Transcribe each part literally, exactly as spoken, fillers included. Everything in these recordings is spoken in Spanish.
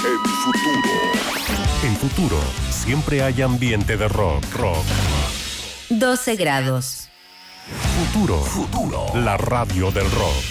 El futuro. El futuro. Siempre hay ambiente de rock. Rock. doce grados. Futuro. Futuro. La radio del rock.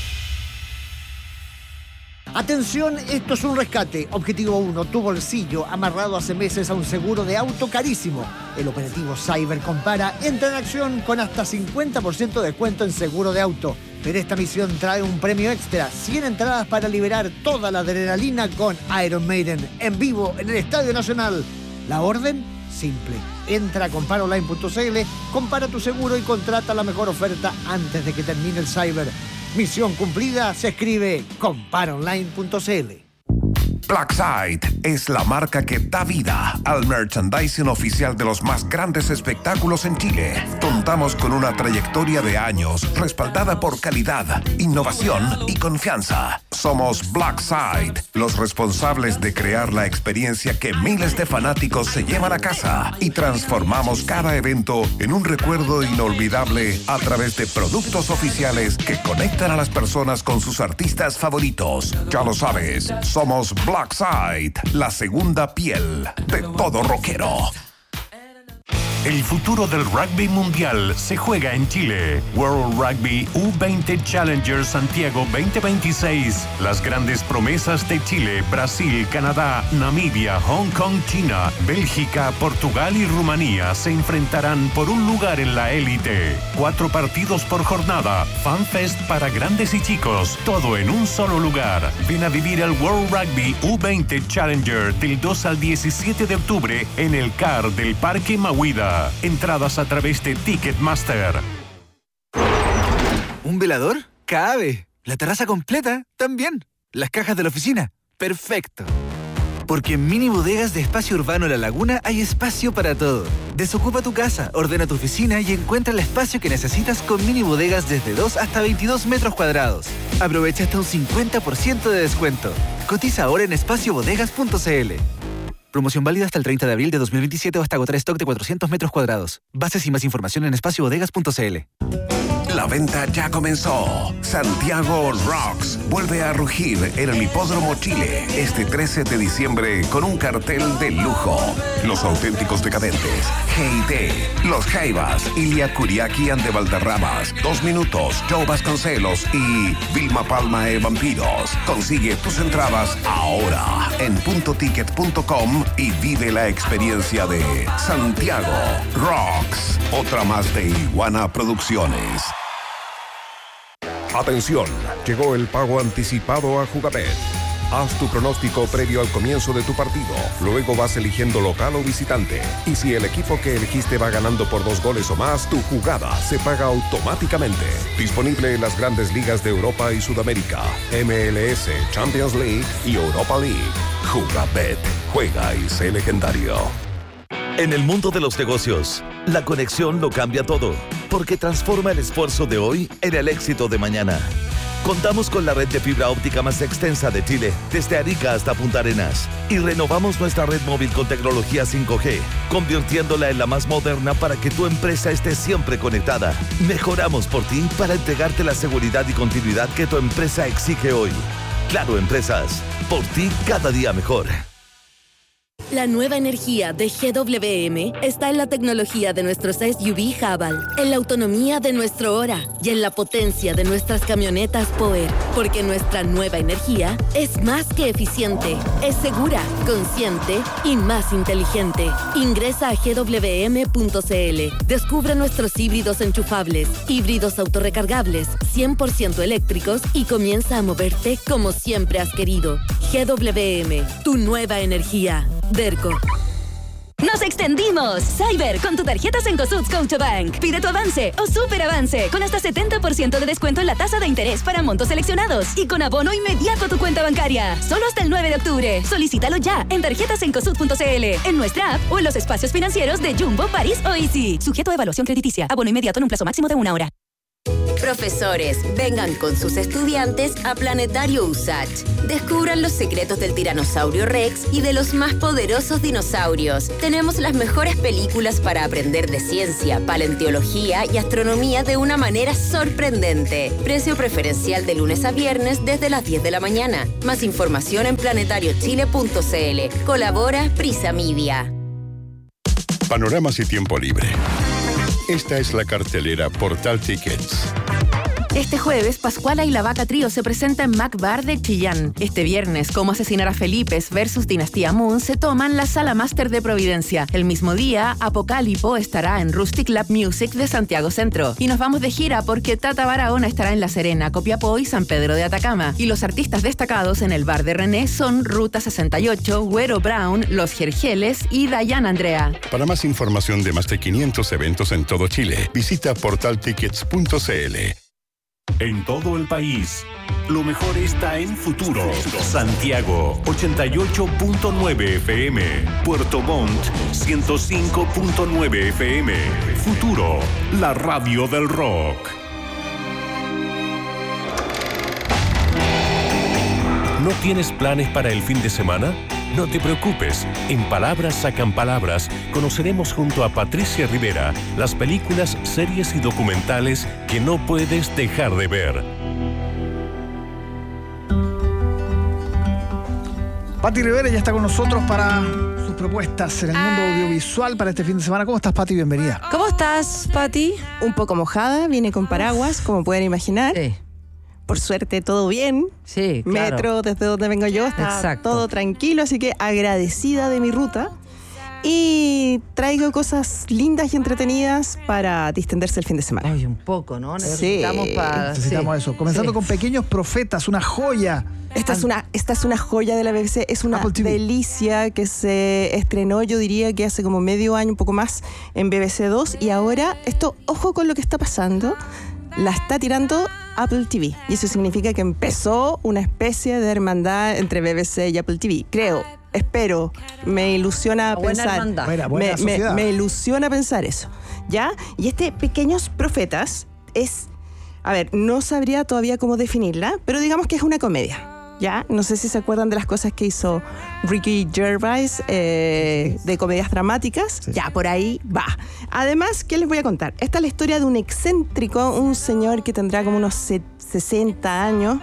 Atención, esto es un rescate. Objetivo uno, tu bolsillo amarrado hace meses a un seguro de auto carísimo. El operativo Cyber Compara entra en acción con hasta cincuenta por ciento de descuento en seguro de auto. Pero esta misión trae un premio extra, cien entradas para liberar toda la adrenalina con Iron Maiden en vivo en el Estadio Nacional. La orden, simple. Entra a compara online punto c l, compara tu seguro y contrata la mejor oferta antes de que termine el Cyber. Misión cumplida se escribe compara online punto c l. Blackside es la marca que da vida al merchandising oficial de los más grandes espectáculos en Chile. Contamos con una trayectoria de años respaldada por calidad, innovación y confianza. Somos Blackside, los responsables de crear la experiencia que miles de fanáticos se llevan a casa y transformamos cada evento en un recuerdo inolvidable a través de productos oficiales que conectan a las personas con sus artistas favoritos. Ya lo sabes, somos Blackside, la segunda piel de todo rockero. El futuro del rugby mundial se juega en Chile. World Rugby U veinte Challenger Santiago veinte veintiséis. Las grandes promesas de Chile, Brasil, Canadá, Namibia, Hong Kong, China, Bélgica, Portugal y Rumanía se enfrentarán por un lugar en la élite. Cuatro partidos por jornada, FanFest para grandes y chicos, todo en un solo lugar. Ven a vivir el World Rugby U veinte Challenger del dos al diecisiete de octubre en el C A R del Parque Mahuida. Entradas a través de Ticketmaster. ¿Un velador? Cabe. La terraza completa, también. Las cajas de la oficina, perfecto. Porque en Mini Bodegas de Espacio Urbano La Laguna hay espacio para todo. Desocupa tu casa, ordena tu oficina y encuentra el espacio que necesitas con Mini Bodegas desde dos hasta veintidós metros cuadrados. Aprovecha hasta un cincuenta por ciento de descuento. Cotiza ahora en espacio bodegas punto c l. Promoción válida hasta el treinta de abril de dos mil veintisiete o hasta agotar stock de cuatrocientos metros cuadrados. Bases y más información en espacio bodegas punto c l. La venta ya comenzó. Santiago Rocks vuelve a rugir en el Hipódromo Chile este trece de diciembre con un cartel de lujo. Los auténticos decadentes, G I T, Los Jaivas, Ilia Kuriaki and de Valderramas, Dos Minutos, Joe Vasconcelos y Vilma Palma e Vampiros. Consigue tus entradas ahora en punto ticket punto com y vive la experiencia de Santiago Rocks. Otra más de Iguana Producciones. Atención, llegó el pago anticipado a Jugabet. Haz tu pronóstico previo al comienzo de tu partido. Luego vas eligiendo local o visitante. Y si el equipo que elegiste va ganando por dos goles o más, tu jugada se paga automáticamente. Disponible en las grandes ligas de Europa y Sudamérica, M L S, Champions League y Europa League. Jugabet. Juega y sé legendario. En el mundo de los negocios, la conexión lo cambia todo, porque transforma el esfuerzo de hoy en el éxito de mañana. Contamos con la red de fibra óptica más extensa de Chile, desde Arica hasta Punta Arenas, y renovamos nuestra red móvil con tecnología cinco G, convirtiéndola en la más moderna para que tu empresa esté siempre conectada. Mejoramos por ti para entregarte la seguridad y continuidad que tu empresa exige hoy. Claro Empresas, por ti cada día mejor. La nueva energía de G W M está en la tecnología de nuestros S U V Haval, en la autonomía de nuestro Ora y en la potencia de nuestras camionetas Power, porque nuestra nueva energía es más que eficiente, es segura, consciente y más inteligente. Ingresa a G W M punto c l. Descubre nuestros híbridos enchufables, híbridos autorrecargables, cien por ciento eléctricos y comienza a moverte como siempre has querido. G W M, tu nueva energía. Derco. ¡Nos extendimos! Cyber, con tu tarjeta Cencosud Scotiabank. Pide tu avance o super avance con hasta setenta por ciento de descuento en la tasa de interés para montos seleccionados y con abono inmediato a tu cuenta bancaria. Solo hasta el nueve de octubre. Solicítalo ya en tarjetas cencosud punto c l, en nuestra app o en los espacios financieros de Jumbo, París o Easy. Sujeto a evaluación crediticia. Abono inmediato en un plazo máximo de una hora. Profesores, vengan con sus estudiantes a Planetario U S A C H. Descubran los secretos del tiranosaurio Rex y de los más poderosos dinosaurios. Tenemos las mejores películas para aprender de ciencia, paleontología y astronomía de una manera sorprendente. Precio preferencial de lunes a viernes desde las diez de la mañana. Más información en planetario chile punto c l. Colabora Prisa Media. Panoramas y tiempo libre. Esta es la cartelera Portal Tickets. Este jueves, Pascuala y la Vaca Trío se presenta en Mac Bar de Chillán. Este viernes, Cómo asesinar a Felipes versus Dinastía Moon se toman la Sala Máster de Providencia. El mismo día, Apocalipo estará en Rustic Lab Music de Santiago Centro. Y nos vamos de gira porque Tata Barahona estará en La Serena, Copiapó y San Pedro de Atacama. Y los artistas destacados en el bar de René son Ruta sesenta y ocho, Güero Brown, Los Jerjeles y Dayan Andrea. Para más información de más de quinientos eventos en todo Chile, visita portal tickets punto c l. En todo el país, lo mejor está en Futuro. Santiago, ochenta y ocho punto nueve F M. Puerto Montt, ciento cinco punto nueve F M. Futuro, la radio del rock. ¿No tienes planes para el fin de semana? No te preocupes, en Palabras Sacan Palabras conoceremos junto a Patricia Rivera las películas, series y documentales que no puedes dejar de ver. Pati Rivera ya está con nosotros para sus propuestas en el mundo audiovisual para este fin de semana. ¿Cómo estás, Pati? Bienvenida. ¿Cómo estás, Pati? Un poco mojada, viene con paraguas, como pueden imaginar. Sí. Por suerte, todo bien. Sí, claro. Metro, desde donde vengo yo, está Exacto. todo tranquilo, así que agradecida de mi ruta. Y traigo cosas lindas y entretenidas para distenderse el fin de semana. Ay, un poco, ¿no? Sí. Necesitamos, para, Necesitamos sí. eso. Comenzando sí. con Pequeños Profetas, una joya. Esta es una, esta es una joya de la B B C, es una delicia que se estrenó, yo diría que hace como medio año, un poco más, en B B C dos. Y ahora, esto, ojo con lo que está pasando, la está tirando Apple T V. Y eso significa que empezó una especie de hermandad entre B B C y Apple T V. Creo, espero, me ilusiona Buena pensar. hermandad. Buena, buena me, me, sociedad. me ilusiona pensar eso. ¿Ya? Y este Pequeños Profetas es, a ver, no sabría todavía cómo definirla, pero digamos que es una comedia. ¿Ya? No sé si se acuerdan de las cosas que hizo Ricky Gervais eh, de comedias dramáticas. Sí. Ya, por ahí va. Además, ¿qué les voy a contar? Esta es la historia de un excéntrico, un señor que tendrá como unos sesenta años,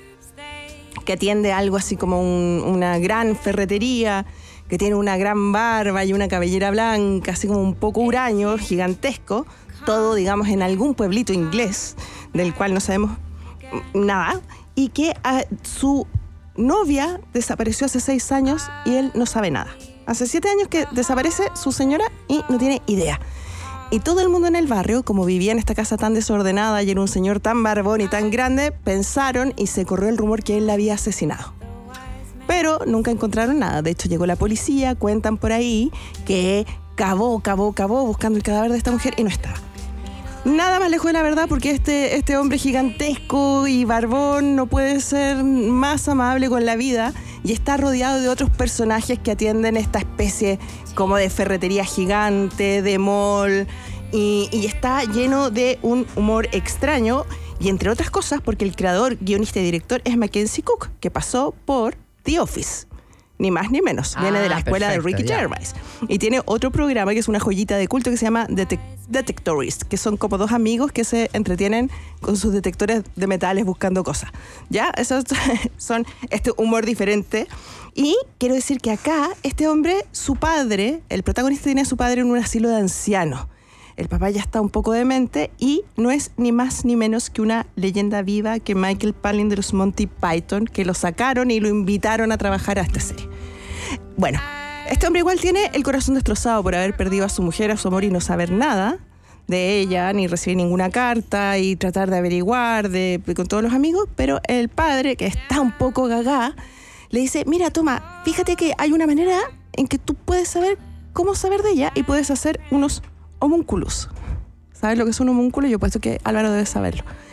que atiende algo así como un, una gran ferretería, que tiene una gran barba y una cabellera blanca, así como un poco huraño, gigantesco, todo, digamos, en algún pueblito inglés, del cual no sabemos nada, y que a, su novia desapareció hace seis años y él no sabe nada. Hace siete años que desaparece su señora y no tiene idea. Y todo el mundo en el barrio, como vivía en esta casa tan desordenada y era un señor tan barbón y tan grande, pensaron y se corrió el rumor que él la había asesinado. Pero nunca encontraron nada. De hecho, llegó la policía, cuentan por ahí que cavó, cavó, cavó buscando el cadáver de esta mujer y no estaba. Nada más lejos de la verdad, porque este, este hombre gigantesco y barbón no puede ser más amable con la vida y está rodeado de otros personajes que atienden esta especie como de ferretería gigante, de mall, y, y está lleno de un humor extraño, y entre otras cosas porque el creador, guionista y director es Mackenzie Cook, que pasó por The Office. Ni más ni menos. Viene ah, de la escuela perfecto, de Ricky ya. Gervais. Y tiene otro programa que es una joyita de culto que se llama Detec- Detectorist, que son como dos amigos que se entretienen con sus detectores de metales buscando cosas. ¿Ya? Esos son este humor diferente. Y quiero decir que acá, este hombre, su padre, el protagonista tiene a su padre en un asilo de ancianos. El papá ya está un poco demente y no es ni más ni menos que una leyenda viva que Michael Palin de los Monty Python, que lo sacaron y lo invitaron a trabajar a esta serie. Bueno, este hombre igual tiene el corazón destrozado por haber perdido a su mujer, a su amor y no saber nada de ella, ni recibir ninguna carta y tratar de averiguar de, de, con todos los amigos, pero el padre, que está un poco gagá, le dice, mira, toma, fíjate que hay una manera en que tú puedes saber cómo saber de ella y puedes hacer unos homúnculos. ¿Sabes lo que es un homúnculo? Yo he puesto que Álvaro debe saberlo.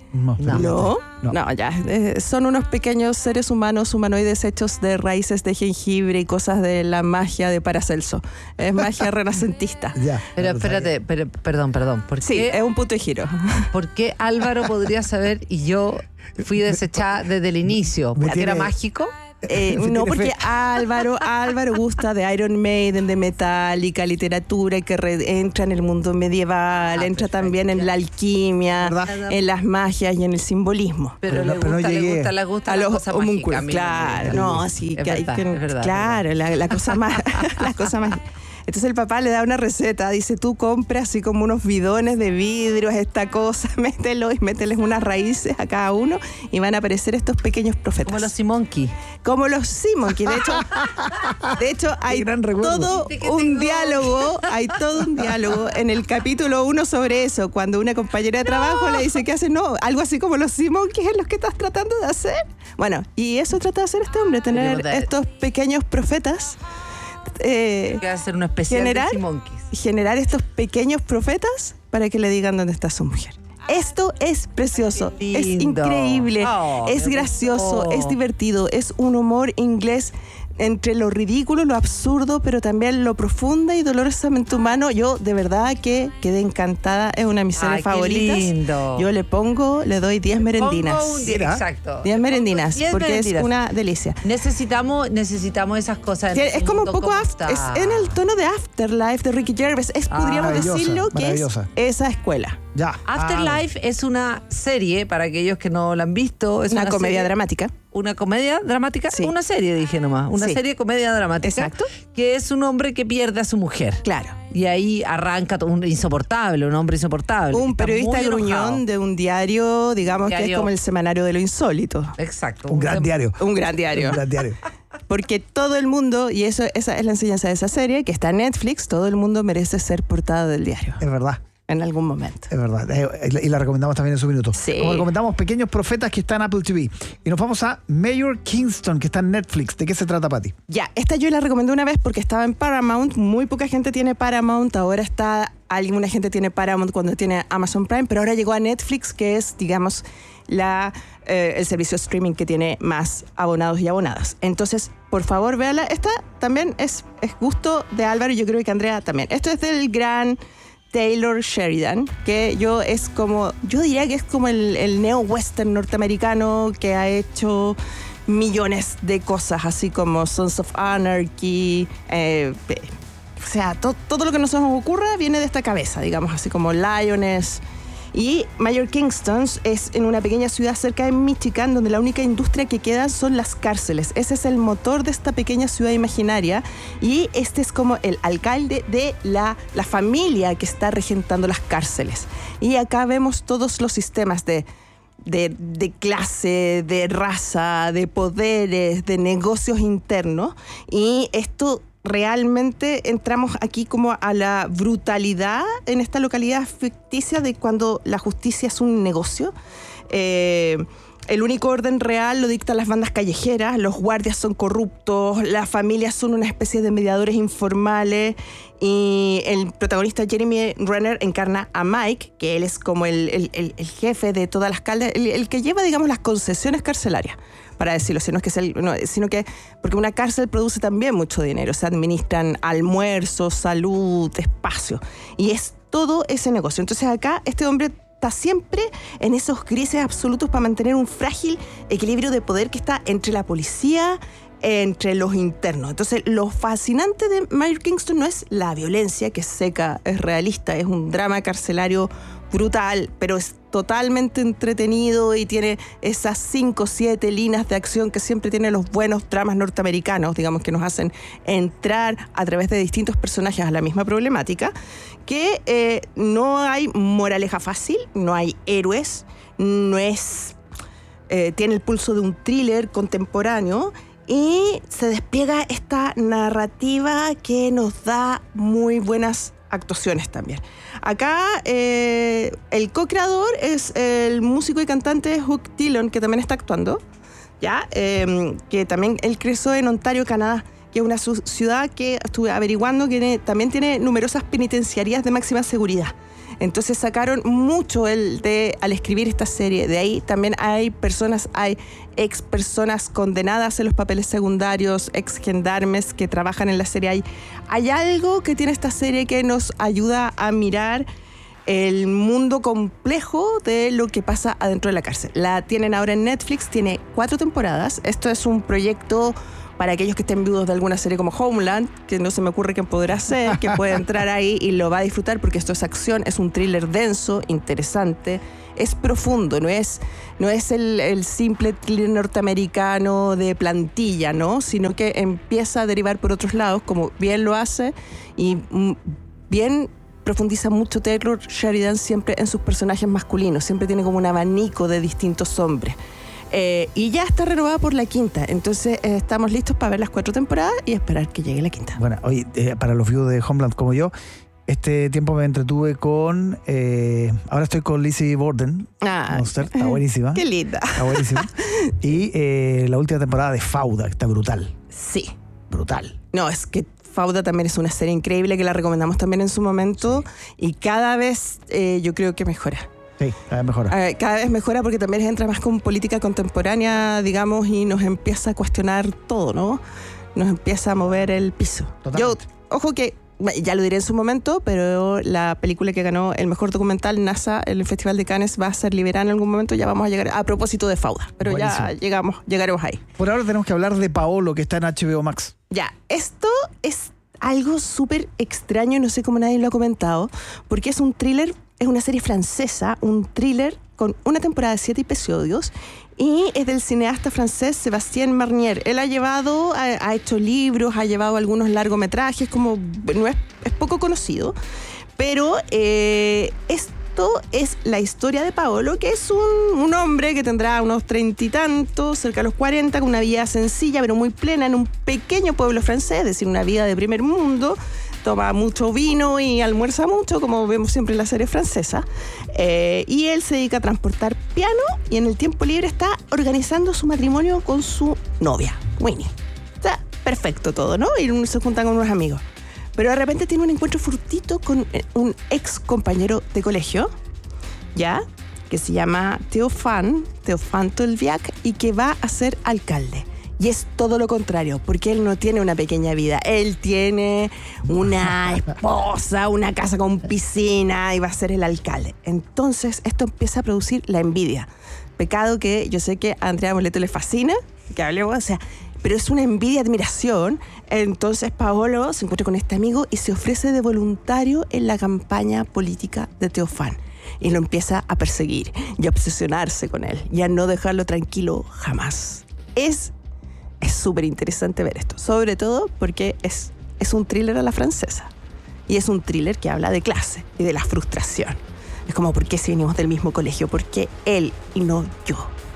No, No, no, No. no, ya. eh, son unos pequeños seres humanos humanoides hechos de raíces de jengibre y cosas de la magia de Paracelso. Es magia renacentista. Ya. Pero espérate, pero, perdón, perdón. ¿Por Sí, qué, es un punto de giro. ¿por qué Álvaro podría saber y yo fui desechada desde el inicio? Me ¿Porque era tiene- mágico? Eh, Sí, no, tiene porque fe. Álvaro, Álvaro gusta de Iron Maiden, de Metallica, literatura que re- entra en el mundo medieval, Ah, entra perfecto, también en ya. la alquimia, ¿Verdad? en las magias y en el simbolismo. Pero, Pero le no- pero no gusta, le llegué. gusta, le gusta A la los cosa homúnculos, mágica. claro, mira, no, mira. así Es que hay verdad, que, es verdad, claro, es la, la cosa más, la cosa más. Entonces el papá le da una receta, dice, tú compras así como unos bidones de vidrio, esta cosa, mételo y mételes unas raíces a cada uno y van a aparecer estos pequeños profetas. Como los Simonki. Como los Simonki, de hecho, de hecho hay gran recuerdo. todo ¿De qué un tengo? diálogo, hay todo un diálogo en el capítulo uno sobre eso, cuando una compañera de trabajo le dice, ¿qué hace? No, algo así como los Simonki es lo que estás tratando de hacer. Bueno, y eso trata de hacer este hombre, tener verdad. estos pequeños profetas. eh, Que va a hacer un especial generar, de Simonkis. generar estos pequeños profetas para que le digan dónde está su mujer. Esto es precioso, Qué es lindo. increíble, Oh, es me gracioso, gustó. es divertido, es un humor inglés entre lo ridículo, lo absurdo, pero también lo profunda y dolorosamente humano. Yo de verdad que quedé encantada, es una de mis series Ay, qué favoritas. lindo. Yo le pongo, le doy diez merendinas. Pongo un diez, Mira. exacto. diez merendinas, diez porque merendinas. es una delicia. Necesitamos, necesitamos esas cosas. en Tiene- ese es como un mundo poco como after, está. es en el tono de Afterlife de Ricky Gervais. Es, Ah, podríamos maravillosa, decirlo que es maravillosa. esa escuela. Ya. Afterlife es una serie, para aquellos que no la han visto. Es Una, una, comedia serie- dramática. Una comedia dramática. Sí. Una serie, dije nomás. Una Sí. serie comedia dramática. Exacto. Que es un hombre que pierde a su mujer. Claro. Y ahí arranca todo un insoportable, un hombre insoportable. que Un está periodista muy enojado. gruñón de un diario, digamos que es Diario. como el semanario de lo insólito. Exacto. Un gran diario. Un gran diario. Un gran diario. Porque todo el mundo, y eso esa es la enseñanza de esa serie, que está en Netflix, todo el mundo merece ser portada del diario. Es verdad. En algún momento. Es verdad, eh, y la recomendamos también en su minuto. Sí. Como recomendamos Pequeños Profetas, que está en Apple T V. Y nos vamos a Mayor Kingston, que está en Netflix. ¿De qué se trata, Pati? Ya, esta yo la recomendé una vez porque estaba en Paramount. Muy poca gente tiene Paramount. Ahora está, alguna gente tiene Paramount cuando tiene Amazon Prime, pero ahora llegó a Netflix, que es, digamos, la, eh, el servicio de streaming que tiene más abonados y abonadas. Entonces, por favor, véala. Esta también es, es gusto de Álvaro y yo creo que Andrea también. Esto es del gran Taylor Sheridan, que yo es como, yo diría que es como el, el neo-western norteamericano que ha hecho millones de cosas, así como Sons of Anarchy, eh, eh, o sea, to, todo lo que nos ocurra viene de esta cabeza, digamos, así como Lioness. Y Mayor Kingston es en una pequeña ciudad cerca de Michigan, donde la única industria que queda son las cárceles. Ese es el motor de esta pequeña ciudad imaginaria. Y este es como el alcalde de la, la familia que está regentando las cárceles. Y acá vemos todos los sistemas de, de, de clase, de raza, de poderes, de negocios internos. Y esto... realmente entramos aquí como a la brutalidad en esta localidad ficticia de cuando la justicia es un negocio. Eh, el único orden real lo dictan las bandas callejeras, los guardias son corruptos, las familias son una especie de mediadores informales y el protagonista Jeremy Renner encarna a Mike, que él es como el, el, el, el jefe de todas las caldas, el, el que lleva, digamos, las concesiones carcelarias, para decirlo, sino que, es el, no, sino que porque una cárcel produce también mucho dinero, se administran almuerzos, salud, espacio, y es todo ese negocio. Entonces acá este hombre está siempre en esos grises absolutos para mantener un frágil equilibrio de poder que está entre la policía, entre los internos. Entonces, lo fascinante de Mayor Kingston no es la violencia, que es seca, es realista, es un drama carcelario brutal, pero es totalmente entretenido y tiene esas cinco o siete líneas de acción que siempre tienen los buenos dramas norteamericanos, digamos, que nos hacen entrar a través de distintos personajes a la misma problemática, que eh, no hay moraleja fácil, no hay héroes, no es... Eh, tiene el pulso de un thriller contemporáneo y se despliega esta narrativa que nos da muy buenas actuaciones también. Acá eh, el co-creador es el músico y cantante Hugh Dillon, que también está actuando, ¿ya? Eh, que también él creció en Ontario, Canadá, que es una ciudad que estuve averiguando que tiene, también tiene numerosas penitenciarías de máxima seguridad. Entonces sacaron mucho el de al escribir esta serie. De ahí también hay personas, hay ex personas condenadas en los papeles secundarios, ex gendarmes que trabajan en la serie. Hay, hay algo que tiene esta serie que nos ayuda a mirar el mundo complejo de lo que pasa adentro de la cárcel. La tienen ahora en Netflix, tiene cuatro temporadas. Esto es un proyecto para aquellos que estén viudos de alguna serie como Homeland, que no se me ocurre quién podrá ser, que puede entrar ahí y lo va a disfrutar porque esto es acción, es un thriller denso, interesante, es profundo, no es, no es el, el simple thriller norteamericano de plantilla, ¿no? Sino que empieza a derivar por otros lados, como bien lo hace y mm, bien profundiza mucho Taylor Sheridan siempre en sus personajes masculinos, siempre tiene como un abanico de distintos hombres. Eh, y ya está renovada por la quinta, entonces eh, estamos listos para ver las cuatro temporadas y esperar que llegue la quinta. Bueno, oye, eh, para los viewers de Homeland como yo, este tiempo me entretuve con, eh, ahora estoy con Lizzie Borden, ah, Monster, está buenísima. Qué linda. Está buenísima. Y eh, la última temporada de Fauda, que está brutal. Sí. Brutal. No, es que Fauda también es una serie increíble que la recomendamos también en su momento, sí. Y cada vez eh, yo creo que mejora. Sí, cada vez mejora. Eh, cada vez mejora porque también entra más con política contemporánea, digamos, y nos empieza a cuestionar todo, ¿no? Nos empieza a mover el piso. Totalmente. Yo, ojo que, ya lo diré en su momento, pero la película que ganó el mejor documental NASA en el Festival de Cannes va a ser liberada en algún momento, ya vamos a llegar a propósito de Fauda, pero buenísimo. Ya llegamos, llegaremos ahí. Por ahora tenemos que hablar de Paolo, que está en H B O Max. Ya, esto es algo súper extraño, no sé cómo nadie lo ha comentado, porque es un thriller, es una serie francesa, un thriller con una temporada de siete episodios y es del cineasta francés Sébastien Marnier. Él ha llevado, ha, ha hecho libros, ha llevado algunos largometrajes, como no es, es poco conocido, pero eh, esto es la historia de Paolo, que es un, un hombre que tendrá unos treinta y tantos, cerca de los cuarenta, con una vida sencilla pero muy plena en un pequeño pueblo francés, es decir, una vida de primer mundo. Toma mucho vino y almuerza mucho, como vemos siempre en la serie francesa. Eh, y él se dedica a transportar piano y en el tiempo libre está organizando su matrimonio con su novia, Winnie. Está perfecto todo, ¿no? Y se juntan con unos amigos. Pero de repente tiene un encuentro furtito con un ex compañero de colegio, ¿ya? Que se llama Théophane, Théophane Tolbiac, y que va a ser alcalde. Y es todo lo contrario, porque él no tiene una pequeña vida. Él tiene una esposa, una casa con piscina y va a ser el alcalde. Entonces, esto empieza a producir la envidia. Pecado que yo sé que a Andrea Boleto le fascina, que hablemos, o sea, pero es una envidia, admiración. Entonces, Paolo se encuentra con este amigo y se ofrece de voluntario en la campaña política de Théophane. Y lo empieza a perseguir y a obsesionarse con él y a no dejarlo tranquilo jamás. Es... Es súper interesante ver esto, sobre todo porque es, es un thriller a la francesa. Y es un thriller que habla de clase y de la frustración. Es como, ¿por qué si venimos del mismo colegio? ¿Por qué él y no yo?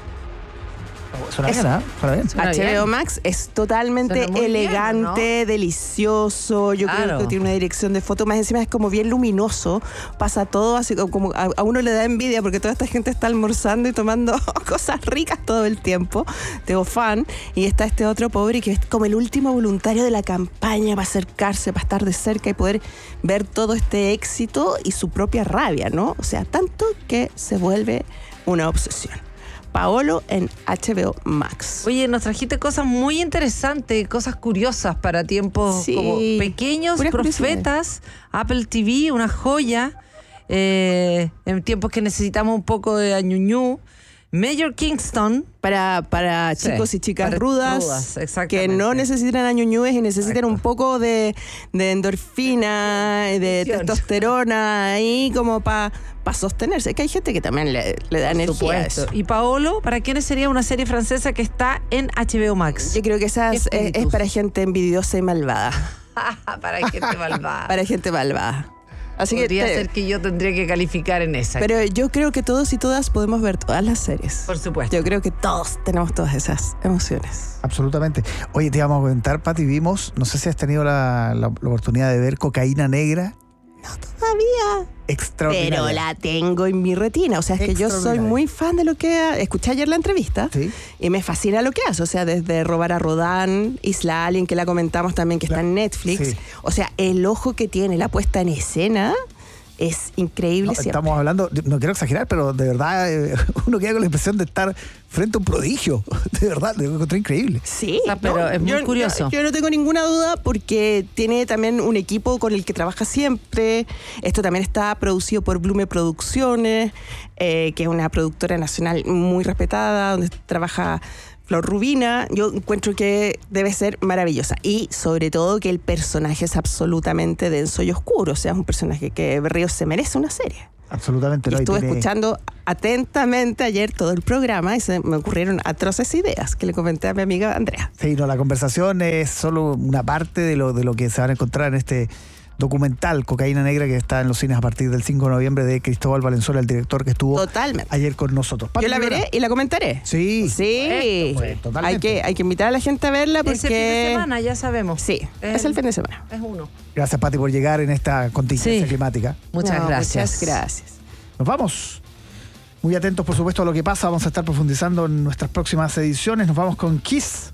Suena bien, ¿eh? Suena bien. H B O Max es totalmente elegante, bien, ¿no? Delicioso. Yo claro. creo que tiene una dirección de foto. Más encima es como bien luminoso. Pasa todo así como a, a uno le da envidia porque toda esta gente está almorzando y tomando cosas ricas todo el tiempo. Théophane. Y está este otro pobre que es como el último voluntario de la campaña para acercarse, para estar de cerca y poder ver todo este éxito y su propia rabia, ¿no? O sea, tanto que se vuelve una obsesión. Paolo en H B O Max. Oye, nos trajiste cosas muy interesantes, cosas curiosas para tiempos sí. como pequeños, Puras profetas, Apple T V, una joya, eh, en tiempos que necesitamos un poco de añuñú. Mayor Kingston. Para, para sí, chicos y chicas para rudas, rudas que no necesitan añuñúes y necesitan Exacto. un poco de, de endorfina, de testosterona, ahí como para pa sostenerse. Es que hay gente que también le, le da Por energía a eso. Y Paolo, ¿para quiénes sería una serie francesa que está en H B O Max? Yo creo que esa es, es, es para gente envidiosa y malvada. Para gente malvada. Para gente malvada. Así Podría que te, ser que yo tendría que calificar en esa. Pero yo creo que todos y todas podemos ver todas las series. Por supuesto. Yo creo que todos tenemos todas esas emociones. Absolutamente. Oye, te íbamos a comentar, Pati, vimos, no sé si has tenido la, la, la oportunidad de ver Cocaína Negra. No, todavía. Extraordinaria. Pero la tengo en mi retina. O sea, es que yo soy muy fan de lo que... Escuché ayer la entrevista. ¿Sí? Y me fascina lo que hace. O sea, desde Robar a Rodán, Isla Alien, que la comentamos también, que está en Netflix. Sí. O sea, el ojo que tiene, la puesta en escena... es increíble. No, estamos hablando, no quiero exagerar, pero de verdad eh, uno queda con la impresión de estar frente a un prodigio. De verdad, lo encontré increíble. Sí, o sea, pero no, es muy yo, curioso. Yo, yo no tengo ninguna duda porque tiene también un equipo con el que trabaja siempre. Esto también está producido por Blume Producciones, eh, que es una productora nacional muy respetada, donde trabaja Flor Rubina. Yo encuentro que debe ser maravillosa. Y sobre todo que el personaje es absolutamente denso y oscuro. O sea, es un personaje que Berríos se merece una serie. Absolutamente. Y no, estuve tiene... escuchando atentamente ayer todo el programa y se me ocurrieron atroces ideas que le comenté a mi amiga Andrea. Sí, no, la conversación es solo una parte de lo, de lo que se van a encontrar en este documental Cocaína Negra, que está en los cines a partir del cinco de noviembre, de Cristóbal Valenzuela, el director que estuvo totalmente ayer con nosotros. Yo la veré y la comentaré. Sí. Sí. Pues, totalmente. Hay que, hay que invitar a la gente a verla porque... Ese fin de semana, ya sabemos. Sí, es, es el fin de semana. Es uno. Gracias, Pati, por llegar en esta contingencia sí. climática. Muchas no, gracias. Muchas gracias. Nos vamos. Muy atentos, por supuesto, a lo que pasa. Vamos a estar profundizando en nuestras próximas ediciones. Nos vamos con Kiss.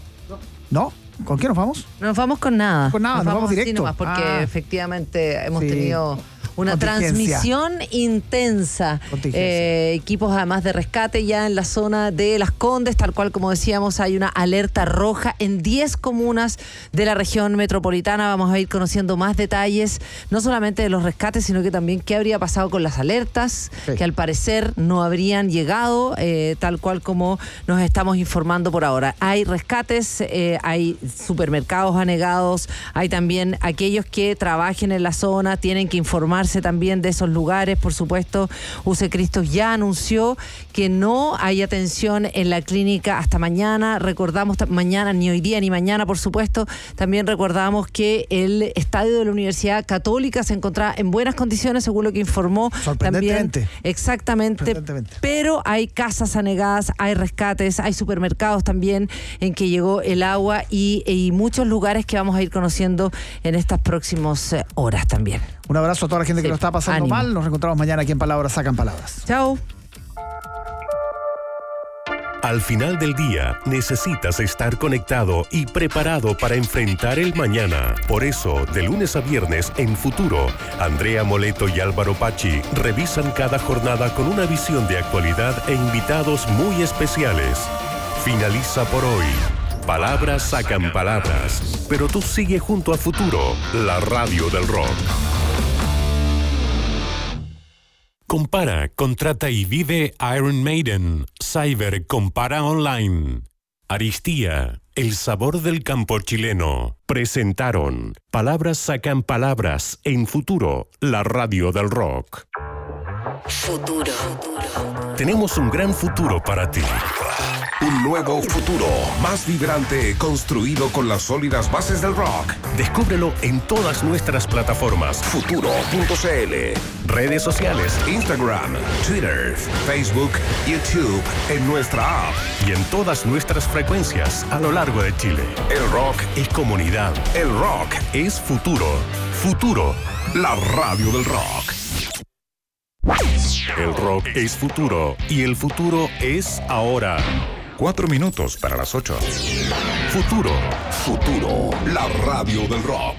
¿No? ¿Con qué nos vamos? No nos vamos con nada. Con nada, nos, nos vamos, vamos directo. Nomás porque ah. efectivamente hemos sí. tenido una transmisión intensa. Eh, equipos además de rescate ya en la zona de Las Condes, tal cual como decíamos, hay una alerta roja en diez comunas de la región metropolitana. Vamos a ir conociendo más detalles, no solamente de los rescates, sino que también qué habría pasado con las alertas, sí. que al parecer no habrían llegado, eh, tal cual como nos estamos informando por ahora. Hay rescates, eh, hay supermercados anegados, hay también aquellos que trabajen en la zona, tienen que informar también de esos lugares. Por supuesto, U C Cristo ya anunció que no hay atención en la clínica hasta mañana. Recordamos mañana, ni hoy día ni mañana, por supuesto. También recordamos que el estadio de la Universidad Católica se encontraba en buenas condiciones, según lo que informó sorprendentemente. También. Exactamente. Pero hay casas anegadas, hay rescates, hay supermercados también en que llegó el agua y, y muchos lugares que vamos a ir conociendo en estas próximas horas también. Un abrazo a toda la gente sí, que lo está pasando ánimo. mal. Nos reencontramos mañana aquí en Palabras Sacan Palabras. Chao. Al final del día, necesitas estar conectado y preparado para enfrentar el mañana. Por eso, de lunes a viernes en Futuro, Andrea Moleto y Álvaro Pachi revisan cada jornada con una visión de actualidad e invitados muy especiales. Finaliza por hoy. Palabras sacan palabras, pero tú sigue junto a Futuro, la radio del rock. Compara, contrata y vive Iron Maiden. Cyber compara online. Aristía, el sabor del campo chileno. Presentaron Palabras sacan palabras en Futuro, la radio del rock. Futuro. Tenemos un gran futuro para ti. Un nuevo futuro, más vibrante, construido con las sólidas bases del rock. Descúbrelo en todas nuestras plataformas. Futuro punto c l. Redes sociales. Instagram, Twitter, Facebook, YouTube, en nuestra app. Y en todas nuestras frecuencias a lo largo de Chile. El rock es comunidad. El rock es futuro. Futuro. La radio del rock. El rock es futuro y el futuro es ahora. Cuatro minutos para las ocho. Futuro. Futuro. La radio del rock.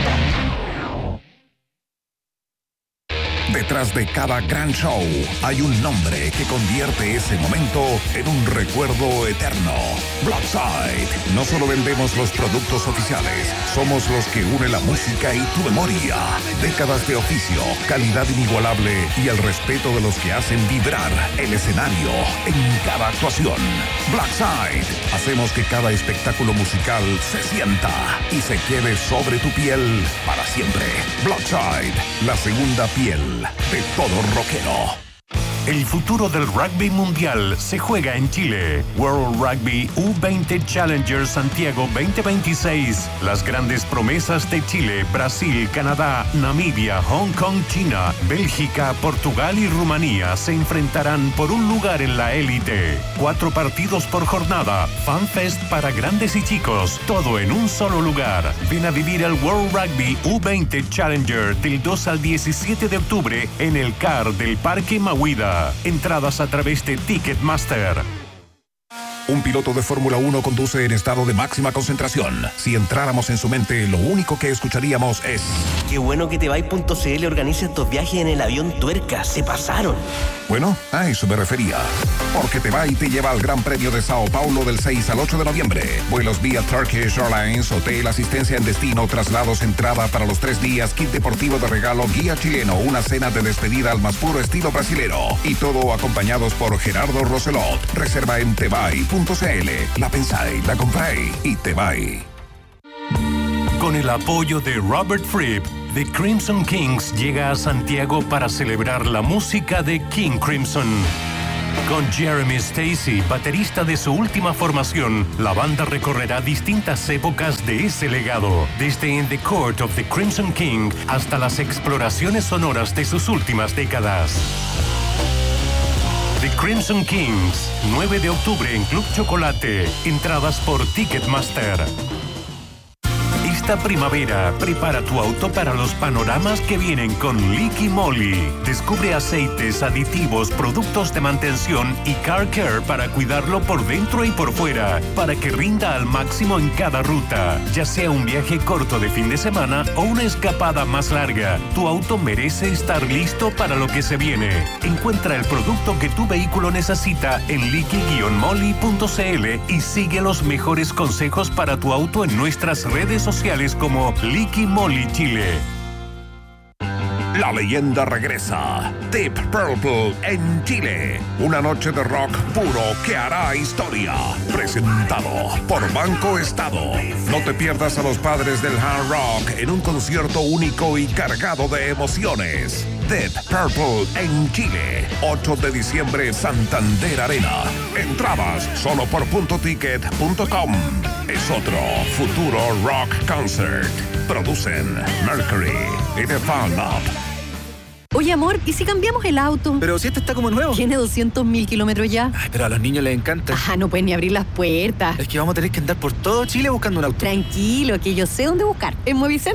Detrás de cada gran show hay un nombre que convierte ese momento en un recuerdo eterno. Blackside. No solo vendemos los productos oficiales, somos los que une la música y tu memoria. Décadas de oficio, calidad inigualable y el respeto de los que hacen vibrar el escenario en cada actuación. Blackside. Hacemos que cada espectáculo musical se sienta y se quede sobre tu piel para siempre. Blackside. La segunda piel de todo rockero. El futuro del rugby mundial se juega en Chile. World Rugby U veinte Challenger Santiago veinte veintiséis. Las grandes promesas de Chile, Brasil, Canadá, Namibia, Hong Kong, China, Bélgica, Portugal y Rumanía se enfrentarán por un lugar en la élite. Cuatro partidos por jornada, FanFest para grandes y chicos, todo en un solo lugar. Ven a vivir el World Rugby U veinte Challenger del dos al diecisiete de octubre en el C A R del Parque Mahuida. Entradas a través de Ticketmaster. Un piloto de Fórmula uno conduce en estado de máxima concentración. Si entráramos en su mente, lo único que escucharíamos es... Qué bueno que Tebay.cl organiza estos viajes en el avión Tuerca. Se pasaron. Bueno, a eso me refería. Porque Tebay te lleva al Gran Premio de Sao Paulo del seis al ocho de noviembre. Vuelos vía Turkish Airlines, hotel, asistencia en destino, traslados, entrada para los tres días, kit deportivo de regalo, guía chileno, una cena de despedida al más puro estilo brasilero. Y todo acompañados por Gerardo Roselot. Reserva en tebay punto cl. La pensáis, la compráis y Tebay. Con el apoyo de Robert Fripp, The Crimson Kings llega a Santiago para celebrar la música de King Crimson. Con Jeremy Stacy, baterista de su última formación, la banda recorrerá distintas épocas de ese legado, desde In the Court of the Crimson King hasta las exploraciones sonoras de sus últimas décadas. The Crimson Kings, nueve de octubre en Club Chocolate. Entradas por Ticketmaster. Esta primavera, prepara tu auto para los panoramas que vienen con Liqui Moly. Descubre aceites, aditivos, productos de mantención y car care para cuidarlo por dentro y por fuera, para que rinda al máximo en cada ruta. Ya sea un viaje corto de fin de semana o una escapada más larga, tu auto merece estar listo para lo que se viene. Encuentra el producto que tu vehículo necesita en liqui moly punto cl y sigue los mejores consejos para tu auto en nuestras redes sociales como Liqui Moly Chile. La leyenda regresa. Deep Purple en Chile. Una noche de rock puro que hará historia. Presentado por Banco Estado. No te pierdas a los padres del hard rock en un concierto único y cargado de emociones. Deep Purple en Chile. ocho de diciembre, Santander Arena. Entradas solo por punto ticket punto com. Es otro futuro rock concert. Producen Mercury y The Fan Up. Oye, amor, ¿y si cambiamos el auto? Pero si este está como nuevo. Tiene doscientos mil kilómetros ya. Ay, pero a los niños les encanta. Ah, no pueden ni abrir las puertas. Es que vamos a tener que andar por todo Chile buscando un auto. Tranquilo, que yo sé dónde buscar. En Movicen